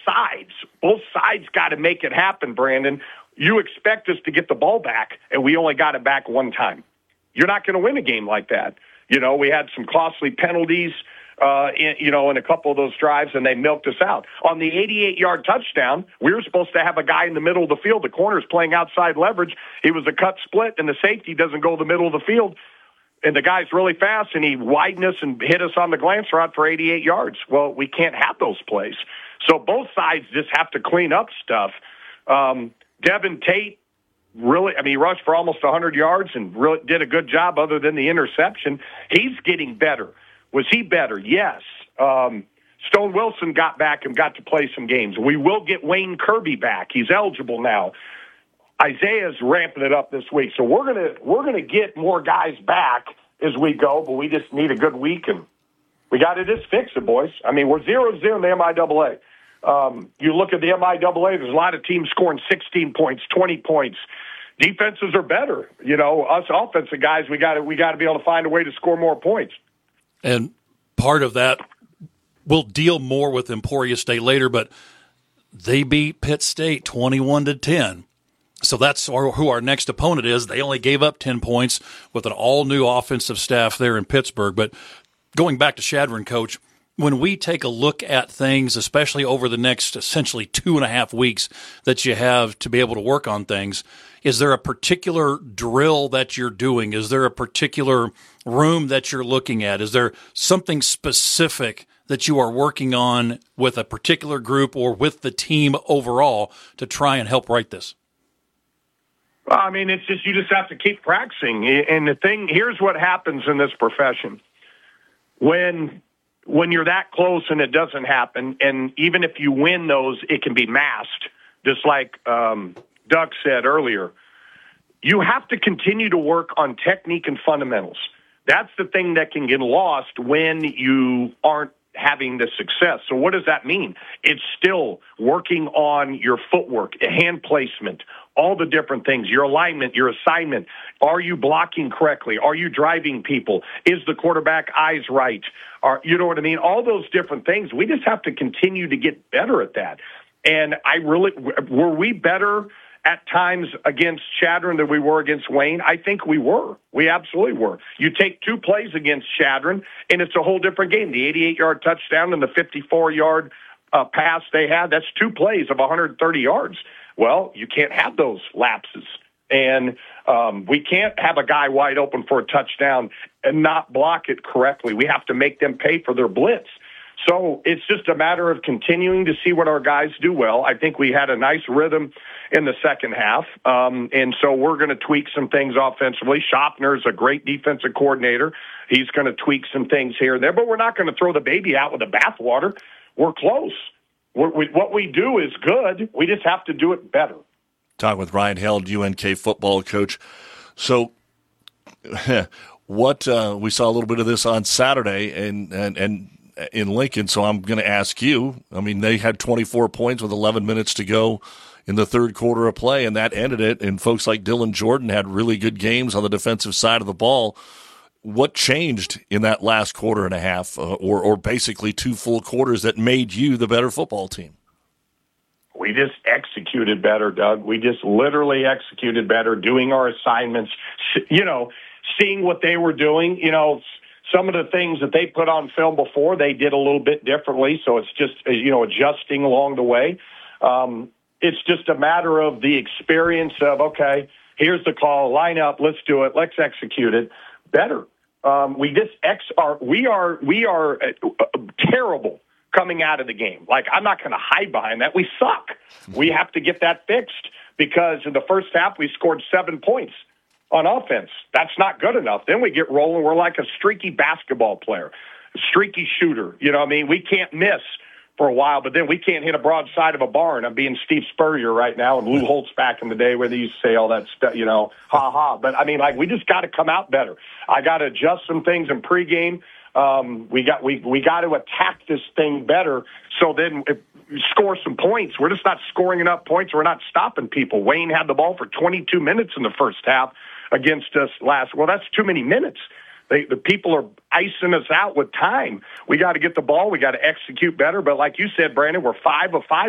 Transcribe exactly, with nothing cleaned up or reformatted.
sides, both sides got to make it happen, Brandon. You expect us to get the ball back, and we only got it back one time. You're not going to win a game like that. You know, we had some costly penalties, uh, in, you know, in a couple of those drives, and they milked us out. On the eighty-eight-yard touchdown, we were supposed to have a guy in the middle of the field. The corner's playing outside leverage. He was a cut split, and the safety doesn't go the middle of the field. And the guy's really fast, and he widened us and hit us on the glance route for eighty-eight yards. Well, we can't have those plays. So both sides just have to clean up stuff. Um, Devin Tate, really, I mean, he rushed for almost one hundred yards and really did a good job other than the interception. He's getting better. Was he better? Yes. Um, Stone Wilson got back and got to play some games. We will get Wayne Kirby back. He's eligible now. Isaiah's ramping it up this week, so we're gonna we're gonna get more guys back as we go, but we just need a good week, and we got to just fix it, boys. I mean, we're zero zero in the M I A A. Um, you look at the M I A A, there's a lot of teams scoring sixteen points, twenty points. Defenses are better. You know, us offensive guys, we got to we got to be able to find a way to score more points. And part of that, we'll deal more with Emporia State later, but they beat Pitt State twenty-one to ten. So that's our, who our next opponent is. They only gave up ten points with an all-new offensive staff there in Pittsburgh. But going back to Shadron, Coach, when we take a look at things, especially over the next essentially two and a half weeks that you have to be able to work on things, is there a particular drill that you're doing? Is there a particular room that you're looking at? Is there something specific that you are working on with a particular group or with the team overall to try and help right this? Well, I mean, it's just you just have to keep practicing. And the thing, here's what happens in this profession. When when you're that close and it doesn't happen, and even if you win those, it can be masked, just like um, Doug said earlier. You have to continue to work on technique and fundamentals. That's the thing that can get lost when you aren't having the success. So what does that mean? It's still working on your footwork, hand placement, all the different things, your alignment, your assignment. Are you blocking correctly? Are you driving people? Is the quarterback eyes right? Are, you know what I mean? All those different things. We just have to continue to get better at that. And I really, were we better at times against Shadron than we were against Wayne? I think we were. We absolutely were. You take two plays against Shadron, and it's a whole different game. The eighty-eight-yard touchdown and the fifty-four-yard uh, pass they had, that's two plays of one hundred thirty yards. Well, you can't have those lapses. And um, we can't have a guy wide open for a touchdown and not block it correctly. We have to make them pay for their blitz. So it's just a matter of continuing to see what our guys do well. I think we had a nice rhythm in the second half, um, and so we're going to tweak some things offensively. Schaffner is a great defensive coordinator. He's going to tweak some things here and there, but we're not going to throw the baby out with the bathwater. We're close. We're, we, what we do is good. We just have to do it better. Talking with Ryan Held, U N K football coach. So what uh, we saw a little bit of this on Saturday and, and, and in Lincoln, so I'm going to ask you. I mean, they had twenty-four points with eleven minutes to go in the third quarter of play, and that ended it, and folks like Dylan Jordan had really good games on the defensive side of the ball. What changed in that last quarter and a half, uh, or, or basically two full quarters, that made you the better football team? We just executed better, Doug. We just literally executed better, doing our assignments, you know, seeing what they were doing. You know, some of the things that they put on film before, they did a little bit differently, so it's just, you know, adjusting along the way. Um, it's just a matter of the experience of, okay, here's the call, line up, let's do it, let's execute it better. Um, we just ex are we are we are uh, uh, terrible coming out of the game. Like, I'm not going to hide behind that. We suck. We have to get that fixed because in the first half we scored seven points on offense. That's not good enough. Then we get rolling. We're like a streaky basketball player, a streaky shooter. You know what I mean? We can't miss for a while, but then we can't hit a broadside of a barn. I'm being Steve Spurrier right now, and Lou Holtz back in the day where they used to say all that stuff, you know, ha-ha. But, I mean, like, we just got to come out better. I got to adjust some things in pregame. Um, we got we we got to attack this thing better. So then if we score some points. We're just not scoring enough points. We're not stopping people. Wayne had the ball for twenty-two minutes in the first half against us last. Well, that's too many minutes. They, the people are icing us out with time. We got to get the ball. We got to execute better. But like you said, Brandon, we're five of five.